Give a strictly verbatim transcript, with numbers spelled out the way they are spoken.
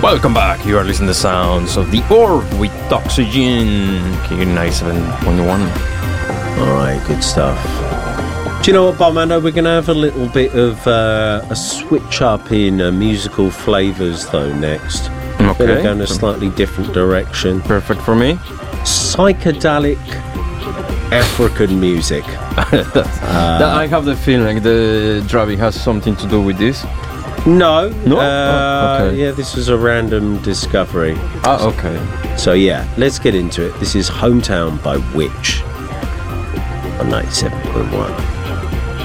Welcome back. You are listening to the sounds of the Orb with Oxygen. K ninety-seven point one. Alright, good stuff. Do you know what, Bombando? We're going to have a little bit of uh, a switch up in uh, musical flavours, though, next. Okay. We're going to go in a slightly different direction. Perfect for me. Psychedelic African music. uh, I have the feeling the driving has something to do with this. No. No? Uh, oh, okay. Yeah, this was a random discovery. Ah, okay. So, yeah, let's get into it. This is Hometown by Witch on ninety-seven point one.